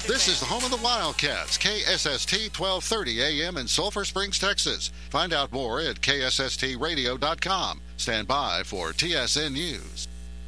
This is the home of the Wildcats, KSST 1230 AM in Sulphur Springs, Texas. Find out more at ksstradio.com. Stand by for TSN News.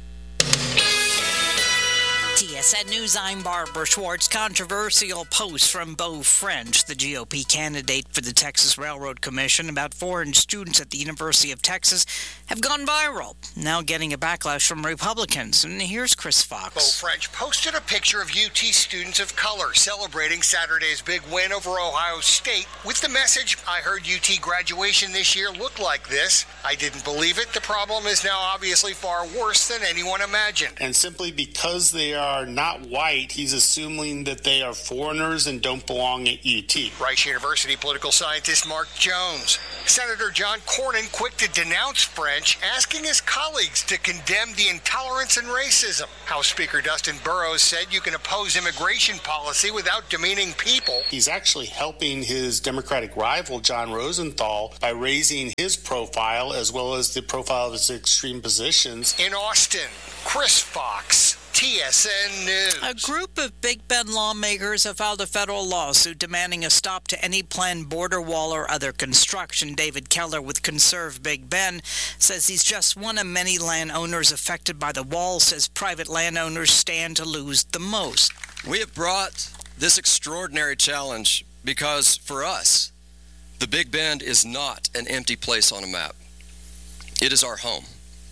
TSN News, I'm Barbara Schwartz. Controversial post from Beau French, the GOP candidate for the Texas Railroad Commission, about foreign students at the University of Texas have gone viral, now getting a backlash from Republicans. And here's Chris Fox. Beau French posted a picture of UT students of color celebrating Saturday's big win over Ohio State with the message, "I heard UT graduation this year looked like this. I didn't believe it. The problem is now obviously far worse than anyone imagined." And simply because they are not white, he's assuming that they are foreigners and don't belong at UT. Rice University political scientist Mark Jones. Senator John Cornyn quick to denounce French, asking his colleagues to condemn the intolerance and racism. House Speaker Dustin Burrows said you can oppose immigration policy without demeaning people. He's actually helping his Democratic rival, John Rosenthal, by raising his profile as well as the profile of his extreme positions. In Austin, Chris Fox, TSN News. A group of Big Bend lawmakers have filed a federal lawsuit demanding a stop to any planned border wall or other construction. David Keller with Conserve Big Bend says he's just one of many landowners affected by the wall, says private landowners stand to lose the most. We have brought this extraordinary challenge because, for us, the Big Bend is not an empty place on a map. It is our home.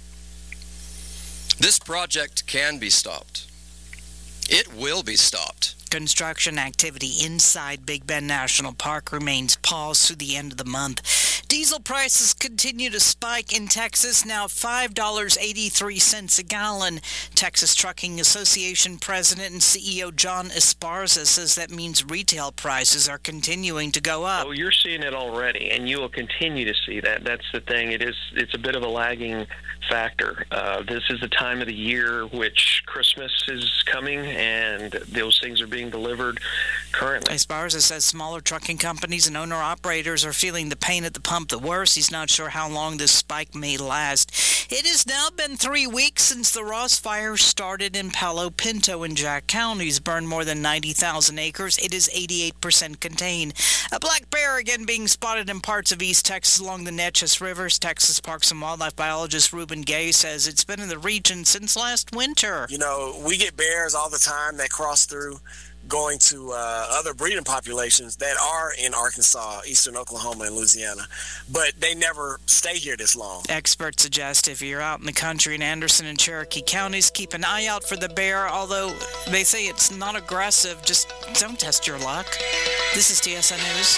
This project can be stopped. It will be stopped. Construction activity inside Big Bend National Park remains paused through the end of the month. Diesel prices continue to spike in Texas, now $5.83 a gallon. Texas Trucking Association President and CEO John Esparza says that means retail prices are continuing to go up. Oh, you're seeing it already, and you will continue to see that. That's the thing. It's a bit of a lagging factor. This is the time of the year which Christmas is coming, and those things are being delivered currently. Esparza says smaller trucking companies and owner-operators are feeling the pain at the pump the worst. He's not sure how long this spike may last. It has now been 3 weeks since the Ross Fire started in Palo Pinto in Jack Counties, burned more than 90,000 acres. It is 88% contained. A black bear again being spotted in parts of East Texas along the Neches Rivers. Texas Parks and Wildlife biologist Reuben Gay says it's been in the region since last winter. You know, we get bears all the time that cross through, going to other breeding populations that are in Arkansas, eastern Oklahoma, and Louisiana, but they never stay here this long. Experts suggest if you're out in the country in Anderson and Cherokee counties, keep an eye out for the bear, although they say it's not aggressive. Just don't test your luck. This is TSN News.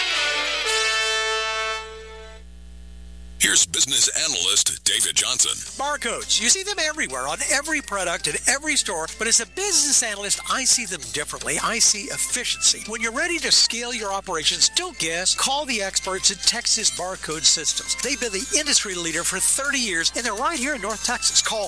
Here's business analyst David Johnson. Barcodes. You see them everywhere on every product in every store, but as a business analyst, I see them differently. I see efficiency. When you're ready to scale your operations, don't guess. Call the experts at Texas Barcode Systems. They've been the industry leader for 30 years, and they're right here in North Texas. Call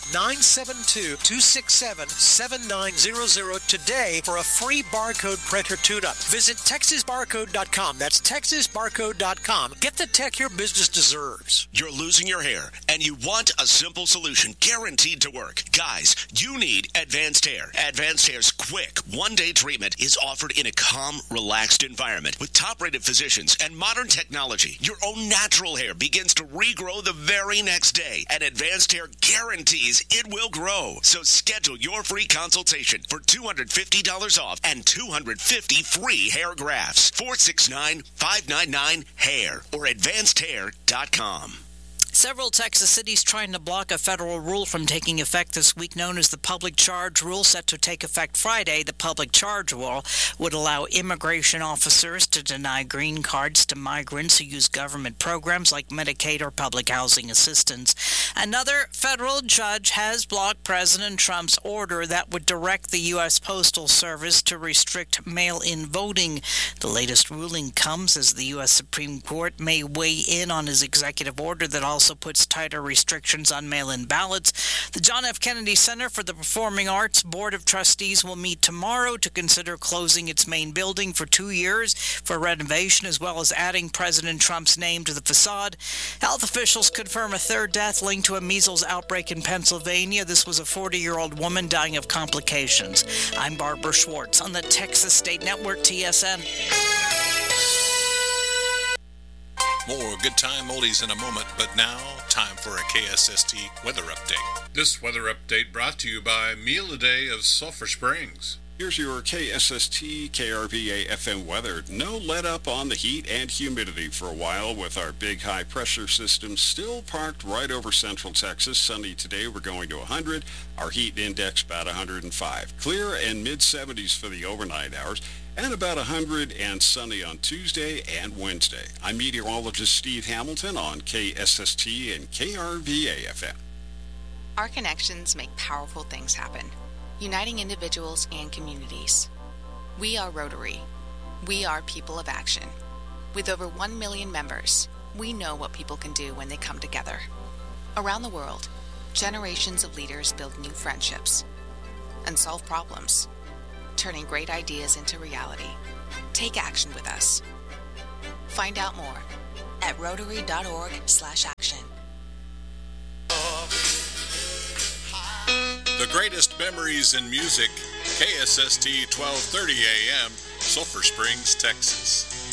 972-267-7900 today for a free barcode printer tune-up. Visit TexasBarcode.com. That's TexasBarcode.com. Get the tech your business deserves. You're losing your hair, and you want a simple solution guaranteed to work. Guys, you need Advanced Hair. Advanced Hair's quick, one-day treatment is offered in a calm, relaxed environment. With top-rated physicians and modern technology, your own natural hair begins to regrow the very next day, and Advanced Hair guarantees it will grow. So schedule your free consultation for $250 off and 250 free hair grafts. 469-599-HAIR or advancedhair.com. Several Texas cities trying to block a federal rule from taking effect this week known as the Public Charge Rule, set to take effect Friday. The Public Charge Rule would allow immigration officers to deny green cards to migrants who use government programs like Medicaid or public housing assistance. Another federal judge has blocked President Trump's order that would direct the U.S. Postal Service to restrict mail-in voting. The latest ruling comes as the U.S. Supreme Court may weigh in on his executive order that also puts tighter restrictions on mail-in ballots. The John F. Kennedy Center for the Performing Arts Board of Trustees will meet tomorrow to consider closing its main building for 2 years for renovation, as well as adding President Trump's name to the facade. Health officials confirm a third death linked to a measles outbreak in Pennsylvania. This was a 40-year-old woman dying of complications. I'm Barbara Schwartz on the Texas State Network, TSN. More good time oldies in a moment, but now, time for a KSST weather update. This weather update brought to you by Meal a Day of Sulphur Springs. Here's your KSST KRVA FM weather. No let up on the heat and humidity for a while with our big high pressure system still parked right over central Texas. Sunny today, we're going to 100. Our heat index about 105. Clear and mid-70s for the overnight hours and about 100 and sunny on Tuesday and Wednesday. I'm meteorologist Steve Hamilton on KSST and KRVA FM. Our connections make powerful things happen, uniting individuals and communities. We are Rotary. We are people of action. With over 1 million members, we know what people can do when they come together. Around the world, generations of leaders build new friendships and solve problems, turning great ideas into reality. Take action with us. Find out more at Rotary.org/action. The greatest memories in music, KSST 1230 AM, Sulphur Springs, Texas.